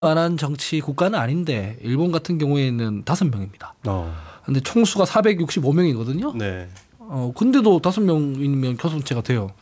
만한 정치 국가는 아닌데 일본 같은 경우에는 5명입니다. 근데 총수가 465명이거든요. 네. 근데도 5명이면 교섭단체가 돼요.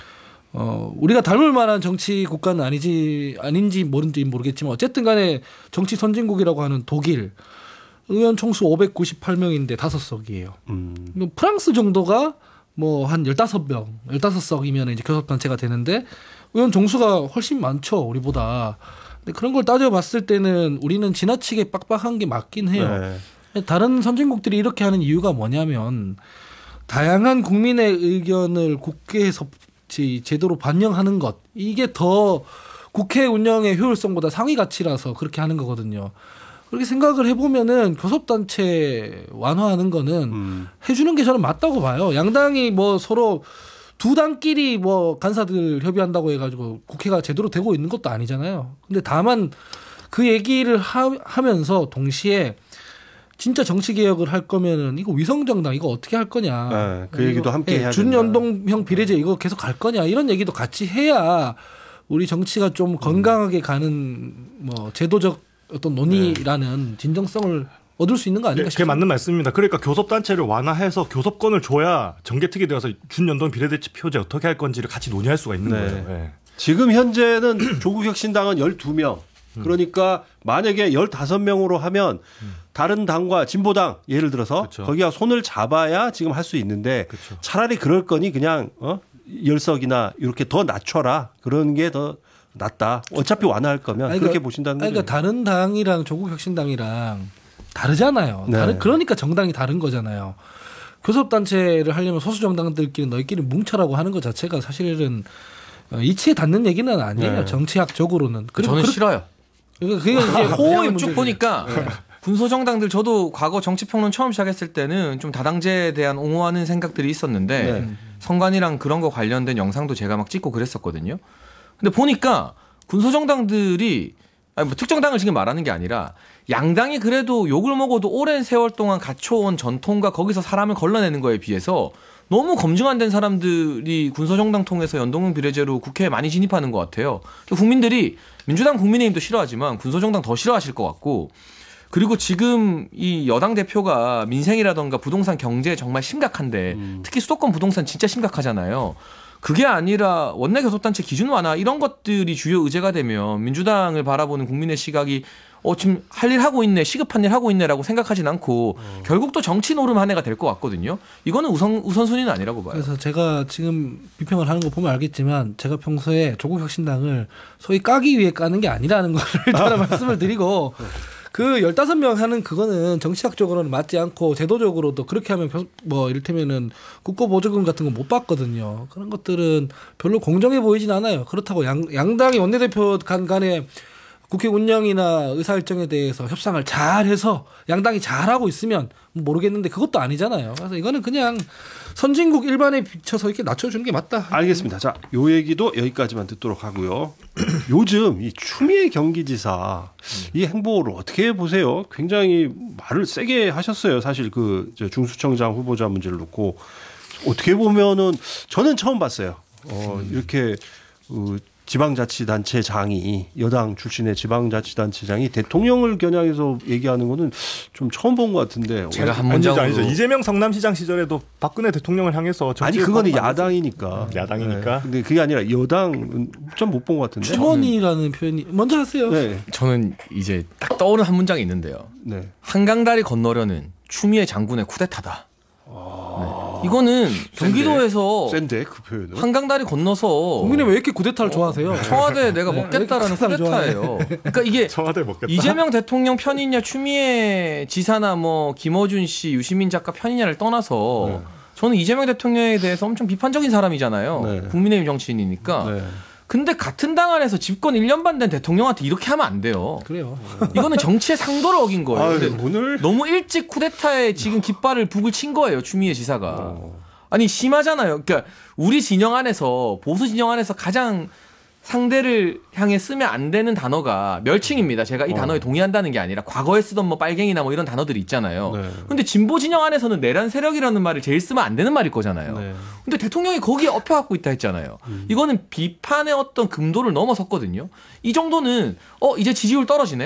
우리가 닮을 만한 정치 국가는 아닌지 모르겠지만 어쨌든 간에 정치 선진국이라고 하는 독일 의원 총수 598명인데 5석이에요. 프랑스 정도가 뭐 한 15명, 15석이면 이제 교섭단체가 되는데 의원 총수가 훨씬 많죠, 우리보다. 근데 그런 걸 따져봤을 때는 우리는 지나치게 빡빡한 게 맞긴 해요. 네. 다른 선진국들이 이렇게 하는 이유가 뭐냐면 다양한 국민의 의견을 국회에서 제대로 반영하는 것, 이게 더 국회 운영의 효율성보다 상위 가치라서 그렇게 하는 거거든요. 그렇게 생각을 해보면은 교섭단체 완화하는 거는 해주는 게 저는 맞다고 봐요. 양당이 뭐 서로 두 당끼리 뭐 간사들 협의한다고 해가지고 국회가 제대로 되고 있는 것도 아니잖아요. 근데 다만 그 얘기를 하면서 동시에 진짜 정치개혁을 할 거면은 이거 위성정당 이거 어떻게 할 거냐. 네, 그 얘기도 함께 해야 된다. 준연동형 비례제 이거 계속 갈 거냐. 이런 얘기도 같이 해야 우리 정치가 좀 건강하게 가는 뭐 제도적 어떤 논의라는 진정성을 얻을 수 있는 거 아닌가 싶습니다. 그게 맞는 말씀입니다. 그러니까 교섭단체를 완화해서 교섭권을 줘야 정개특위 되어서 준연동 비례대표 표제 어떻게 할 건지를 같이 논의할 수가 있는 거죠. 네. 지금 현재는 조국혁신당은 12명. 그러니까 만약에 15명으로 하면 다른 당과 진보당 예를 들어서 그렇죠. 거기가 손을 잡아야 지금 할 수 있는데 그렇죠. 차라리 그럴 거니 그냥 10석이나 이렇게 더 낮춰라. 그런 게 더 낫다. 어차피 완화할 거면 그렇게 보신다는 거죠. 그러니까 다른 당이랑 조국혁신당이랑 다르잖아요. 네. 그러니까 정당이 다른 거잖아요. 교섭단체를 하려면 소수정당들끼리 너희끼리 뭉쳐라고 하는 것 자체가 사실은 이치에 닿는 얘기는 아니에요. 네. 정치학적으로는. 저는 싫어요. 그게 이제 호의 문제. 쭉 보니까 군소정당들 저도 과거 정치평론 처음 시작했을 때는 좀 다당제에 대한 옹호하는 생각들이 있었는데 선관위랑 그런 거 관련된 영상도 제가 막 찍고 그랬었거든요. 근데 보니까 군소정당들이 뭐 특정당을 지금 말하는 게 아니라 양당이 그래도 욕을 먹어도 오랜 세월 동안 갖춰온 전통과 거기서 사람을 걸러내는 거에 비해서 너무 검증 안 된 사람들이 군소정당 통해서 연동형 비례제로 국회에 많이 진입하는 것 같아요. 국민들이 민주당 국민의힘도 싫어하지만 군소정당 더 싫어하실 것 같고, 그리고 지금 이 여당 대표가 민생이라던가 부동산 경제 정말 심각한데 특히 수도권 부동산 진짜 심각하잖아요. 그게 아니라 원내 교섭단체 기준 완화 이런 것들이 주요 의제가 되면 민주당을 바라보는 국민의 시각이 지금 할 일 하고 있네, 시급한 일 하고 있네라고 생각하진 않고 결국 또 정치 노름 한 해가 될 것 같거든요. 이거는 우선순위는 아니라고 봐요. 그래서 제가 지금 비평을 하는 거 보면 알겠지만 제가 평소에 조국혁신당을 소위 까기 위해 까는 게 아니라는 걸 일단 말씀을 드리고 그 15명 하는 그거는 정치학적으로는 맞지 않고 제도적으로도 그렇게 하면 뭐 이를테면은 국고보조금 같은 거 못 받거든요. 그런 것들은 별로 공정해 보이진 않아요. 그렇다고 양당이 원내대표 간에 국회 운영이나 의사일정에 대해서 협상을 잘해서 양당이 잘하고 있으면 모르겠는데 그것도 아니잖아요. 그래서 이거는 그냥 선진국 일반에 비춰서 이렇게 낮춰주는 게 맞다. 알겠습니다. 자, 요 얘기도 여기까지만 듣도록 하고요. 요즘 이 추미애 경기지사 이 행보를 어떻게 보세요? 굉장히 말을 세게 하셨어요. 사실 그 중수청장 후보자 문제를 놓고 어떻게 보면은 저는 처음 봤어요. 이렇게 지방자치단체장이 여당 출신의 지방자치단체장이 대통령을 겨냥해서 얘기하는 거는 좀 처음 본 것 같은데. 제가 한 문장으로 아니죠. 이재명 성남시장 시절에도 박근혜 대통령을 향해서 아니 그거는 야당이니까. 야당이니까. 네. 근데 그게 아니라 여당은 좀 못 본 것 같은데. 추모니라는 표현이 먼저 하세요. 네. 저는 이제 딱 떠오르는 한 문장이 있는데요. 네. 한강다리 건너려는 추미애 장군의 쿠데타다. 네. 이거는 경기도에서 센데 그 표현은. 한강다리 건너서 국민이 왜 이렇게 쿠데타를 좋아하세요? 청와대 내가 먹겠다라는 쿠데타예요. 그러니까 이게 청와대 먹겠다. 이재명 대통령 편이냐 추미애 지사나 뭐 김어준 씨, 유시민 작가 편이냐를 떠나서 저는 이재명 대통령에 대해서 엄청 비판적인 사람이잖아요. 네. 국민의힘 정치인이니까. 네. 근데 같은 당 안에서 집권 1년 반 된 대통령한테 이렇게 하면 안 돼요. 그래요. 이거는 정치의 상도를 어긴 거예요. 근데 오늘 너무 일찍 쿠데타에 지금 깃발을 북을 친 거예요. 추미애 지사가. 아니 심하잖아요. 그러니까 우리 진영 안에서 보수 진영 안에서 가장 상대를 향해 쓰면 안 되는 단어가 멸칭입니다. 제가 이 단어에 동의한다는 게 아니라 과거에 쓰던 뭐 빨갱이나 뭐 이런 단어들이 있잖아요. 네. 근데 진보 진영 안에서는 내란 세력이라는 말을 제일 쓰면 안 되는 말일 거잖아요. 네. 근데 대통령이 거기에 엎혀갖고 있다 했잖아요. 이거는 비판의 어떤 금도를 넘어섰거든요. 이 정도는 이제 지지율 떨어지네.